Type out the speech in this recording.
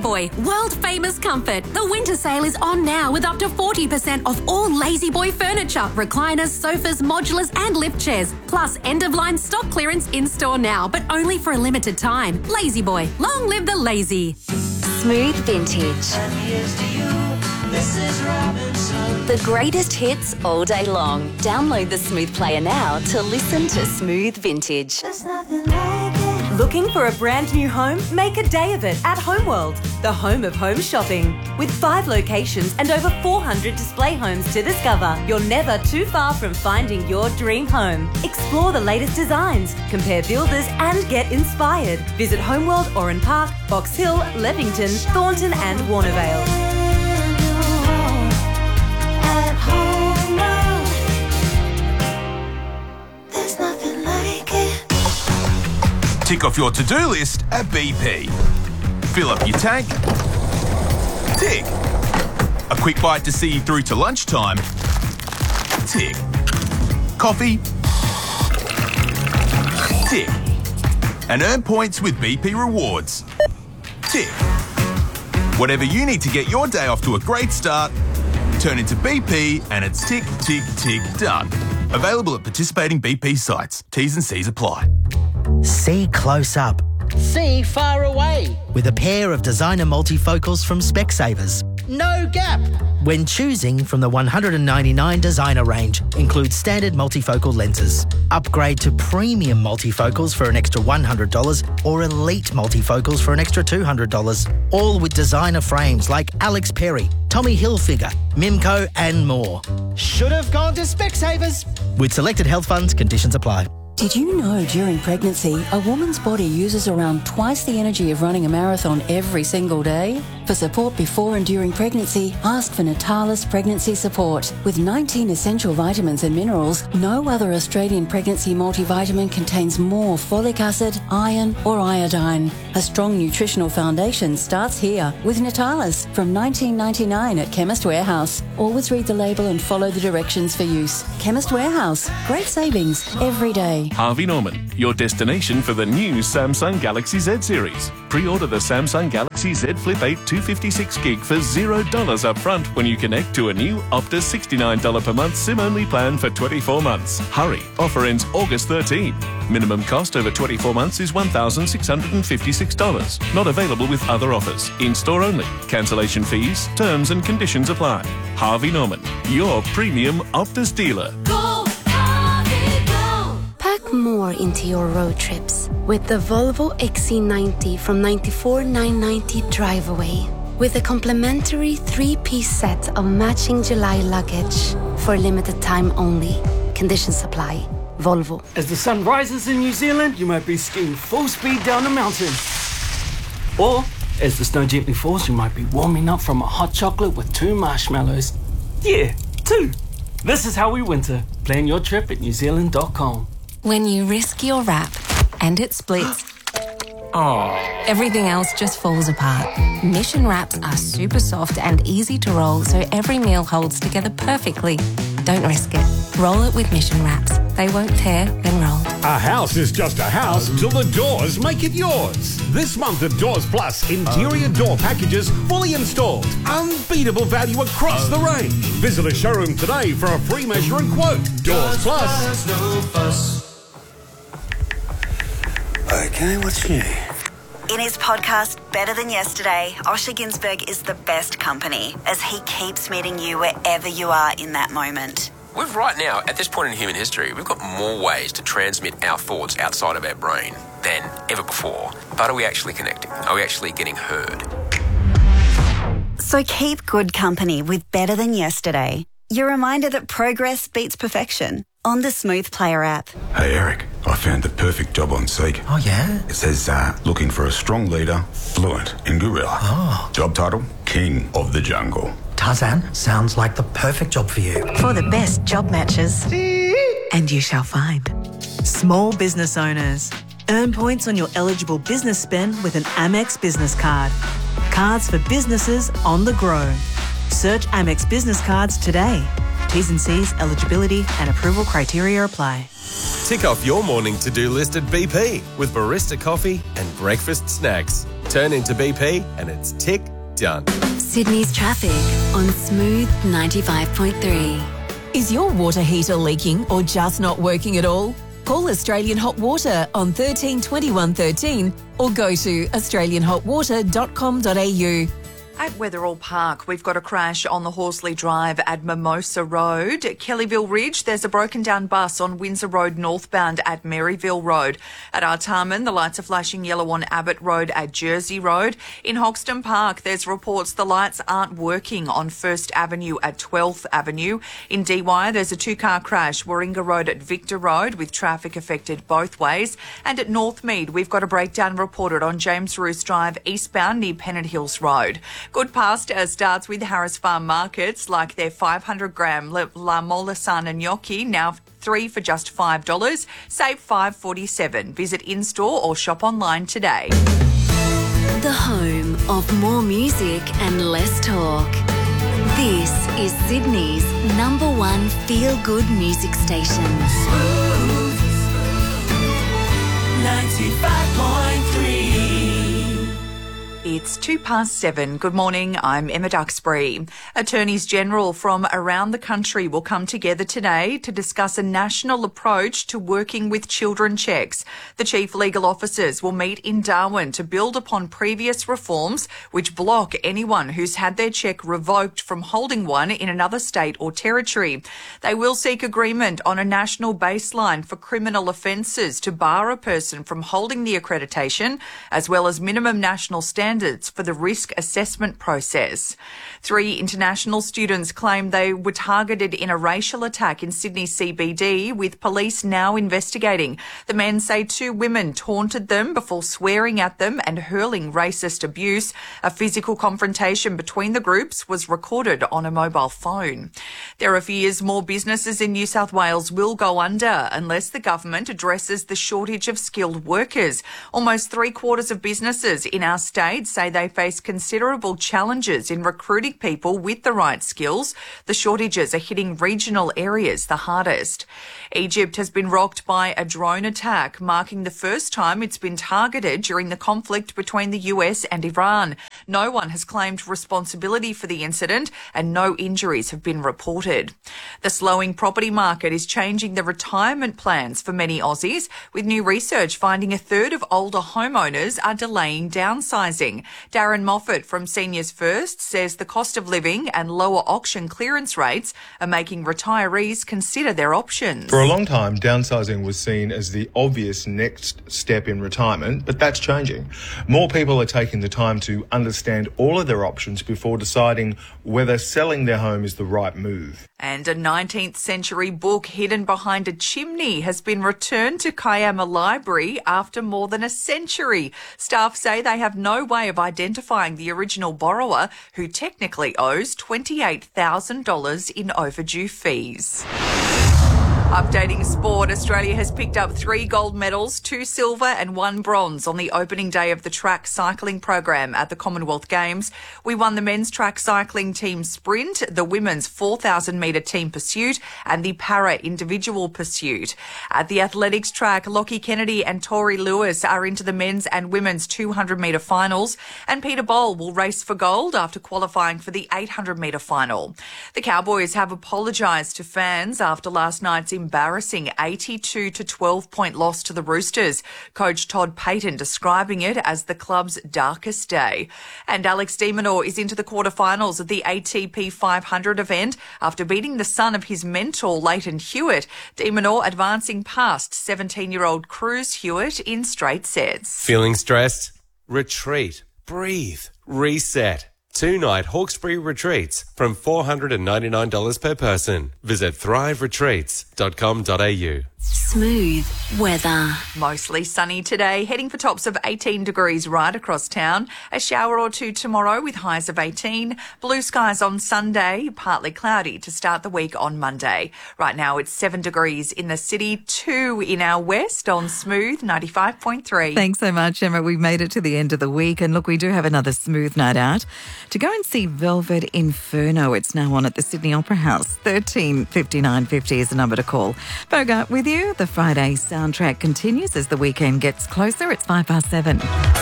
La-Z-Boy, world famous comfort. The winter sale is on now with up to 40% off all La-Z-Boy furniture, recliners, sofas, modulars and lift chairs. Plus end-of-line stock clearance in-store now, but only for a limited time. La-Z-Boy, long live the lazy. Smooth Vintage. And here's to you, Mrs. Robinson. The greatest hits all day long. Download the Smooth Player now to listen to Smooth Vintage. There's nothing like it. Looking for a brand new home? Make a day of it at Homeworld, the home of home shopping. With 5 locations and over 400 display homes to discover, you're never too far from finding your dream home. Explore the latest designs, compare builders and get inspired. Visit Homeworld Oran Park, Box Hill, Levington, Thornton and Warnervale. At Homeworld, there's nothing like it. Tick off your to-do list at BP. Fill up your tank. Tick. A quick bite to see you through to lunchtime. Tick. Coffee. Tick. And earn points with BP Rewards. Tick. Whatever you need to get your day off to a great start, turn into BP and it's tick, tick, tick, done. Available at participating BP sites. T's and C's apply. See close up. See far away. With a pair of designer multifocals from Specsavers. No gap. When choosing from the 199 designer range, includes standard multifocal lenses. Upgrade to premium multifocals for an extra $100 or elite multifocals for an extra $200. All with designer frames like Alex Perry, Tommy Hilfiger, Mimco and more. Should have gone to Specsavers. With selected health funds, conditions apply. Did you know during pregnancy, a woman's body uses around twice the energy of running a marathon every single day? For support before and during pregnancy, ask for Natalis Pregnancy Support. With 19 essential vitamins and minerals, no other Australian pregnancy multivitamin contains more folic acid, iron or iodine. A strong nutritional foundation starts here with Natalis from $19.99 at Chemist Warehouse. Always read the label and follow the directions for use. Chemist Warehouse. Great savings every day. Harvey Norman, your destination for the new Samsung Galaxy Z series. Pre-order the Samsung Galaxy Z Flip 8 256GB for $0 up front when you connect to a new Optus $69 per month SIM-only plan for 24 months. Hurry, offer ends August 13. Minimum cost over 24 months is $1,656. Not available with other offers. In-store only. Cancellation fees, terms and conditions apply. Harvey Norman, your premium Optus dealer. Pack more into your road trips with the Volvo XC90 from $94,990 drive away. With a complimentary 3-piece set of matching July luggage for limited time only. Conditions apply. Volvo. As the sun rises in New Zealand, you might be skiing full speed down a mountain. Or, as the snow gently falls, you might be warming up from a hot chocolate with 2 marshmallows. Yeah, 2. This is how we winter. Plan your trip at newzealand.com. When you risk your wrap and it splits, everything else just falls apart. Mission wraps are super soft and easy to roll, so every meal holds together perfectly. Don't risk it. Roll it with Mission wraps. They won't tear when rolled. A house is just a house till the doors make it yours. This month at Doors Plus, interior door packages fully installed. Unbeatable value across the range. Visit a showroom today for a free measure and quote. Doors Plus. No fuss. Okay, what's new? In his podcast, Better Than Yesterday, Osher Günsberg is the best company as he keeps meeting you wherever you are in that moment. We've right now, at this point in human history, we've got more ways to transmit our thoughts outside of our brain than ever before. But are we actually connecting? Are we actually getting heard? So keep good company with Better Than Yesterday. Your reminder that progress beats perfection on the Smooth Player app. Hey Eric, I found the perfect job on Seek. Oh yeah? It says looking for a strong leader, fluent in gorilla. Oh. Job title, King of the Jungle. Tarzan, sounds like the perfect job for you. For the best job matches. And you shall find. Small business owners. Earn points on your eligible business spend with an Amex business card. Cards for businesses on the go. Search Amex Business Cards today. T's and C's, eligibility and approval criteria apply. Tick off your morning to-do list at BP with barista coffee and breakfast snacks. Turn into BP and it's tick done. Sydney's traffic on Smooth 95.3. Is your water heater leaking or just not working at all? Call Australian Hot Water on 13 21 13 or go to australianhotwater.com.au. At Wetherall Park, we've got a crash on the Horsley Drive at Mimosa Road. At Kellyville Ridge, there's a broken down bus on Windsor Road northbound at Maryville Road. At Artarmon, the lights are flashing yellow on Abbott Road at Jersey Road. In Hoxton Park, there's reports the lights aren't working on 1st Avenue at 12th Avenue. In Dee Why, there's a two-car crash, Warringah Road at Victor Road, with traffic affected both ways. And at Northmead, we've got a breakdown reported on James Roos Drive eastbound near Pennant Hills Road. Good pasta starts with Harris Farm Markets, like their 500-gram La Molasana gnocchi, now 3 for just $5. Save $5.47. Visit in-store or shop online today. The home of more music and less talk. This is Sydney's #1 feel-good music station. Smooth 95.3. It's 7:02. Good morning, I'm Emma Duxbury. Attorneys General from around the country will come together today to discuss a national approach to working with children checks. The chief legal officers will meet in Darwin to build upon previous reforms which block anyone who's had their check revoked from holding one in another state or territory. They will seek agreement on a national baseline for criminal offences to bar a person from holding the accreditation, as well as minimum national standards for the risk assessment process. 3 international students claim they were targeted in a racial attack in Sydney CBD, with police now investigating. The men say 2 women taunted them before swearing at them and hurling racist abuse. A physical confrontation between the groups was recorded on a mobile phone. There are fears more businesses in New South Wales will go under unless the government addresses the shortage of skilled workers. Almost 3/4 of businesses in our state say they face considerable challenges in recruiting people with the right skills. The shortages are hitting regional areas the hardest. Egypt has been rocked by a drone attack, marking the first time it's been targeted during the conflict between the US and Iran. No one has claimed responsibility for the incident and no injuries have been reported. The slowing property market is changing the retirement plans for many Aussies, with new research finding a third of older homeowners are delaying downsizing. Darren Moffat from Seniors First says the cost of living and lower auction clearance rates are making retirees consider their options. For a long time, downsizing was seen as the obvious next step in retirement, but that's changing. More people are taking the time to understand all of their options before deciding whether selling their home is the right move. And a 19th century book hidden behind a chimney has been returned to Kiama Library after more than a century. Staff say they have no way of identifying the original borrower, who technically owes $28,000 in overdue fees. Updating sport, Australia has picked up 3 gold medals, 2 silver and 1 bronze on the opening day of the track cycling program at the Commonwealth Games. We won the men's track cycling team sprint, the women's 4,000 metre team pursuit and the para individual pursuit. At the athletics track, Lockie Kennedy and Tori Lewis are into the men's and women's 200 metre finals, and Peter Boll will race for gold after qualifying for the 800 metre final. The Cowboys have apologised to fans after last night's embarrassing 82-12 point loss to the Roosters. Coach Todd Payton describing it as the club's darkest day. And Alex de Minaur is into the quarterfinals of the ATP 500 event after beating the son of his mentor, Leighton Hewitt. De Minaur advancing past 17-year-old Cruz Hewitt in straight sets. Feeling stressed? Retreat. Breathe. Reset. 2-night Hawkesbury retreats from $499 per person. Visit thriveretreats.com.au. Smooth weather. Mostly sunny today, heading for tops of 18 degrees right across town. A shower or 2 tomorrow with highs of 18. Blue skies on Sunday, partly cloudy to start the week on Monday. Right now it's 7 degrees in the city, 2 in our west on Smooth 95.3. Thanks so much, Emma. We've made it to the end of the week, and look, we do have another Smooth night out to go and see Velvet Inferno. It's now on at the Sydney Opera House. 13 59 50 is the number to call. Bogart with you. The Friday soundtrack continues as the weekend gets closer. It's 7:05.